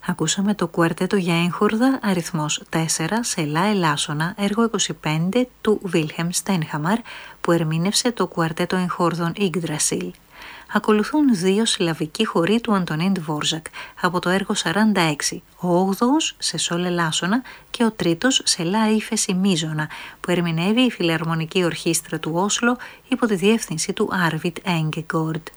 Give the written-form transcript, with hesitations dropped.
Ακούσαμε το κουαρτέτο για έγχορδα αριθμός 4 σε λα ελάσσονα, έργο 25 του Βίλχεμ Στένχαμαρ, που ερμήνευσε το κουαρτέτο εγχόρδων Yggdrasil. Ακολουθούν δύο σλαβικοί χοροί του Αντωνίν Ντβόρζακ από το έργο 46, ο 8ος σε σόλ ελάσσονα και ο 3ος σε λα ύφεση μίζωνα, που ερμηνεύει η Φιλαρμονική Ορχήστρα του Όσλο υπό τη διεύθυνση του Άρβιτ Έγκεγκορντ.